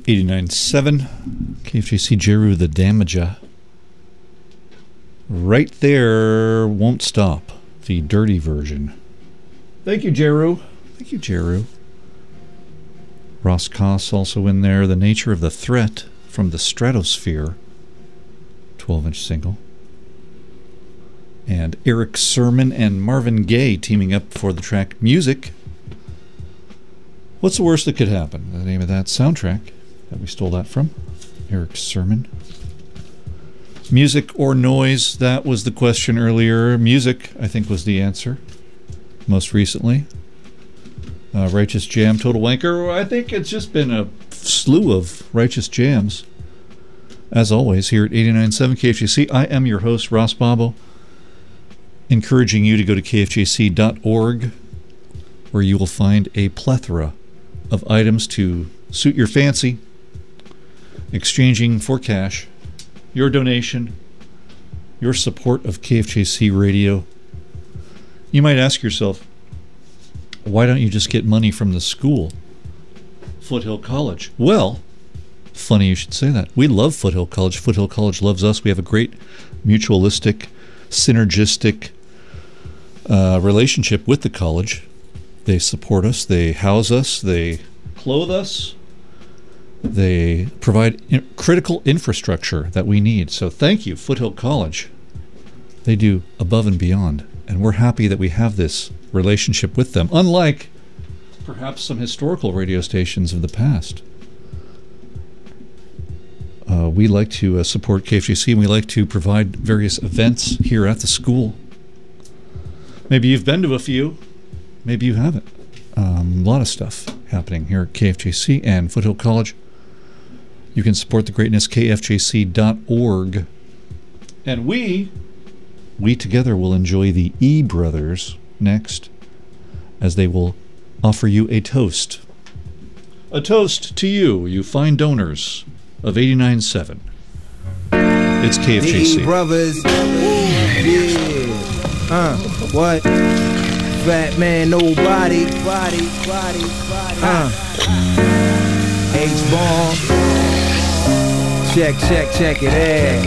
89.7 KFJC Jeru the Damaja. Right there, Won't Stop, the dirty version. Thank you, Jeru. Thank you, Jeru. Ross Koss also in there. The Nature of the Threat from the Stratosphere, 12-inch single. And Eric Sermon and Marvin Gaye teaming up for the track Music. What's the worst that could happen? The name of that soundtrack that we stole that from. Eric Sermon. Music or noise? That was the question earlier. Music, I think, was the answer. Most recently. Righteous Jam, Total Wanker. I think it's just been a slew of Righteous Jams. As always, here at 89.7 KFJC, I am your host, Ross Bobo, encouraging you to go to kfjc.org, where you will find a plethora of items to suit your fancy, exchanging for cash, your donation, your support of KFJC Radio. You might ask yourself, why don't you just get money from the school, Foothill College? Well, funny you should say that. We love Foothill College. Foothill College loves us. We have a great mutualistic, synergistic relationship with the college. They support us. They house us. They clothe us. They provide critical infrastructure that we need. So thank you, Foothill College. They do above and beyond. And we're happy that we have this relationship with them, unlike perhaps some historical radio stations of the past. We like to support KFJC, and we like to provide various events here at the school. Maybe you've been to a few. Maybe you haven't. A lot of stuff happening here at KFJC and Foothill College. You can support the greatness, kfjc.org. And we together will enjoy the E Brothers next, as they will offer you a toast. A toast to you, you fine donors of 89.7. It's KFJC. E Brothers. Yeah. What? Fat man, nobody. H-bomb. Check it out.